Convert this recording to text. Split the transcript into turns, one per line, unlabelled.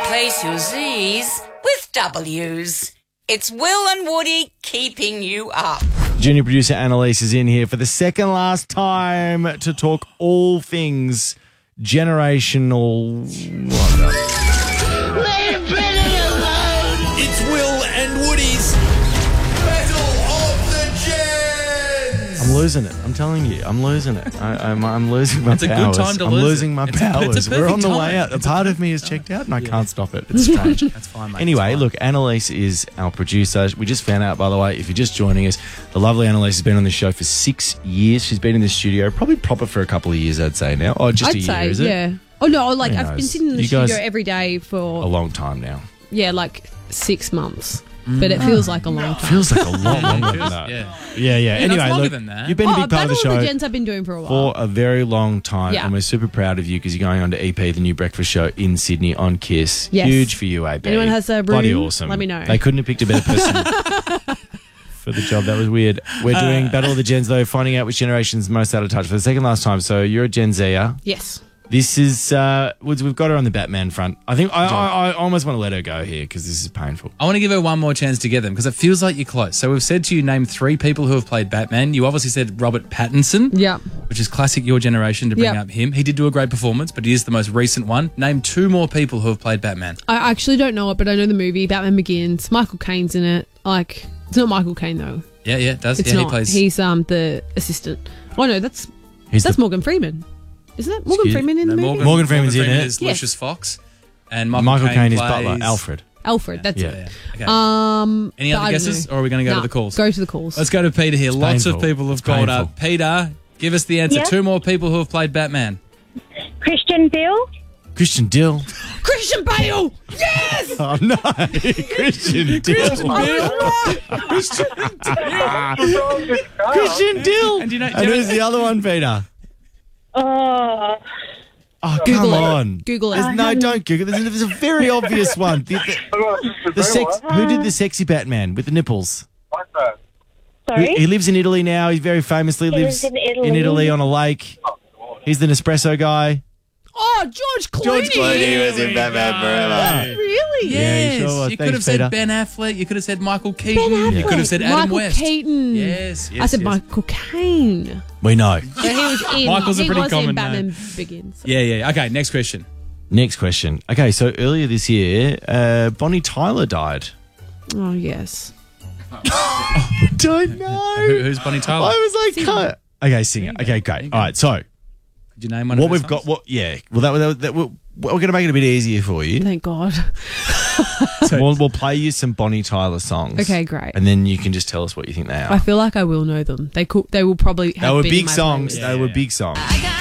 Replace your Z's with W's. It's Will and Woody keeping you up.
Junior producer Annalise is in here for the second last time to talk all things generational.
It's Will and Woody's Battle of the Gens.
I'm losing it. I'm telling you, I'm losing it. I'm losing my powers.
It's a good time to
I'm
lose
losing
it.
my
It's
powers.
a
We're on
perfect
the way
time.
out. A part of me is checked out and I can't stop it. It's strange.
That's fine, mate.
Anyway,
It's fine.
look, Annalise is our producer. We just found out, by the way, if you're just joining us, the lovely Annalise has been on the show for 6 years. She's been in the studio, probably proper for a couple of years, I'd say now. Oh, just
I'd
a year,
say,
is it?
yeah. Oh, no, like,
Who
I've been
knows?
sitting in the
You guys-
studio every day
A
for,
long time now.
like 6 months. But it feels like a long time.
Feels like a lot longer than that.
Yeah.
Yeah.
that's
Anyway,
longer
look,
than that.
you've been a big part of the
Battle
show
the Gens I've been doing for a while.
for a very long time,
Yeah.
and we're super proud of you because you're going on to EP, the new breakfast show in Sydney on KISS.
Yes.
Huge for you, AB.
Anyone has a
Bloody
room,
awesome.
let me know.
They couldn't have picked a better person for the job. That was weird. We're doing Battle of the Gens, though, finding out which generation's most out of touch for the second last time. So you're a Gen Zer.
Yes.
This is, we've got her on the Batman front. I think I almost want to let her go here because this is painful.
I want to give her one more chance to get them because it feels like you're close. So we've said to you, name 3 people who have played Batman. You obviously said Robert Pattinson.
Yeah.
Which is classic your generation to bring
Yep.
up him. He did do a great performance, but he is the most recent one. Name 2 more people who have played Batman.
I actually don't know it, but I know the movie, Batman Begins. Michael Caine's in it. Like, it's not Michael Caine, though.
Yeah, it does.
It's
yeah,
not.
he plays.
He's the assistant. Oh, no, that's Morgan Freeman. Isn't it? Morgan
Excuse-
Freeman in the
No,
movie?
Morgan Freeman's in it.
is
Yes.
Lucius Fox. And
Michael Caine is
plays-
Butler, Alfred.
Alfred, that's
Yeah.
it.
Okay.
but
Any
I
other
don't
guesses,
know.
or are we going to go
Nah,
to the calls?
Go to the calls.
Let's go to Peter here. Lots
painful.
of people have
It's
called
painful.
up. Peter, give us the answer.
Yeah.
2 more people who have played Batman.
Christian Bale.
Christian Dill.
Christian Bale! Yes!
Oh, no. Christian Dill. Christian Dill.
And do you know-
And who's the other one, Peter?
Oh,
Oh,
Google
come
it.
on.
Google it.
No, don't Google it. There's a very obvious one. Who did the sexy Batman with the nipples?
sorry.
He lives in Italy now. He very famously lives
lives in Italy.
on a lake. He's the Nespresso guy.
Oh, George Clooney!
was in Batman Forever.
Really?
Yeah,
Yes.
he sure was.
You could
Thanks,
have said
Peter.
Ben Affleck. You could have said Michael Keaton. You could have said Adam
Michael
West.
Keaton.
Yes,
I said
yes.
Michael Caine.
We know.
So he was in.
Michael's a
he
pretty
was
common
in Batman
name.
Begins.
Yeah. Okay, next question.
Next question. Okay, so earlier this year, Bonnie Tyler died.
Oh yes.
Don't know.
Who's Bonnie Tyler?
I was like,
Singer.
okay, singer. Okay, great. All right, so
Could you name one
what
of her
we've got,
songs?
we're going to make it a bit easier for you.
Thank God.
We'll play you some Bonnie Tyler songs.
Okay, great.
And then you can just tell us what you think they are.
I feel like I will know them. They will probably have
They were
been in
big
my
songs.
playlist.
They were big songs.
I got